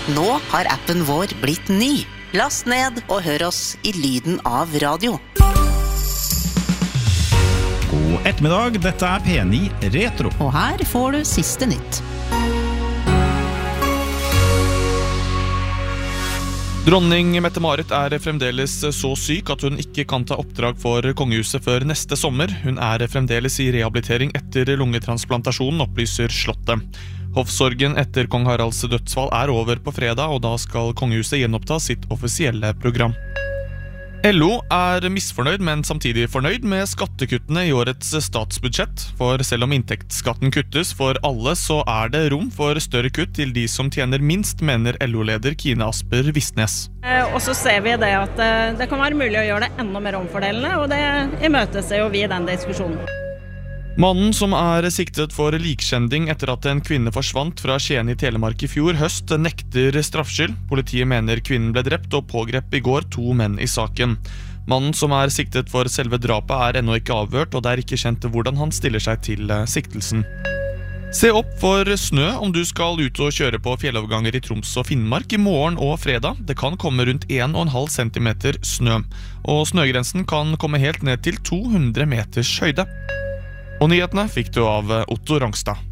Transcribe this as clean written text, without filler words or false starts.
Nå har appen vår blitt ny. Last ned og hør oss i lyden av radio. God ettermiddag, dette P9 Retro. Og her får du siste nytt. Dronning Mette-Marit fremdeles så syk at hun ikke kan ta oppdrag for kongehuset før neste sommer. Hun fremdeles i rehabilitering etter lungetransplantasjonen, opplyser Slottet. Hoffsorgen etter kong Haralds dødsfall over på fredag, og da skal kongehuset gjenoppta sitt offisielle program. LO misfornøyd, men samtidig fornøyd med skattekuttene i årets statsbudsjett. For selv om inntektsskatten kuttes for alle, så det rom for større kutt til de som tjener minst, mener LO-leder Kine Asper Visnes. Og så ser vi det at det kan være mulig å gjøre det enda mer omfordelende, og det imøteser jo vi i den diskusjonen. Mannen som siktet for likkjending etter at en kvinne forsvant fra Skien i Telemark i fjor høst, nekter straffskyld. Politiet mener kvinnen ble drept og pågrep i går 2 menn i saken. Mannen som siktet for selve drapet ennå ikke avhørt, og det ikke kjent hvordan han stiller seg til siktelsen. Se opp for snø om du skal ut og kjøre på fjelloverganger i Troms og Finnmark i morgen og fredag. Det kan komme rundt 1,5 centimeter snø, og snøgrensen kan komme helt ned til 200 meters høyde. Og nyhetene fikk du av Otto Rangstad.